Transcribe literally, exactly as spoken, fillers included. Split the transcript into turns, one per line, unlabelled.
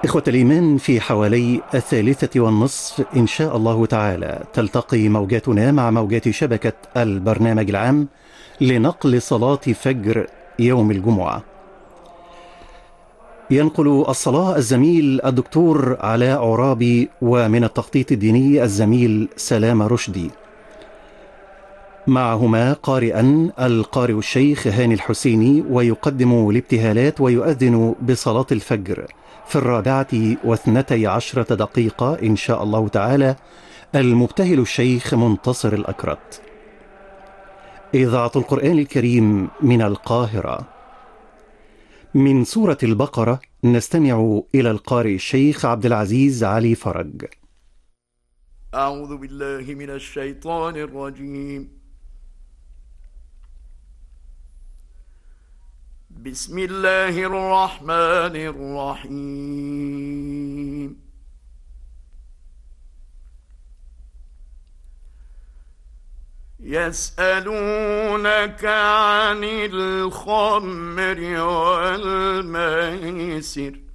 إخوة الإيمان، في حوالي الثالثة والنصف إن شاء الله تعالى تلتقي موجاتنا مع موجات شبكة البرنامج العام لنقل صلاة فجر يوم الجمعة. ينقل الصلاة الزميل الدكتور علاء عرابي، ومن التخطيط الديني الزميل سلام رشدي، معهما قارئا القارئ الشيخ هاني الحسيني، ويقدم الابتهالات ويؤذن بصلاة الفجر في الرابعة واثنتي عشرة دقيقة إن شاء الله تعالى المبتهل الشيخ منتصر الأكرت. إذاعة القرآن الكريم من القاهرة. من سورة البقرة نستمع إلى القارئ الشيخ عبد العزيز علي فرج.
أعوذ بالله من الشيطان الرجيم. بسم الله الرحمن الرحيم. يسألونك عن الخمر والميسر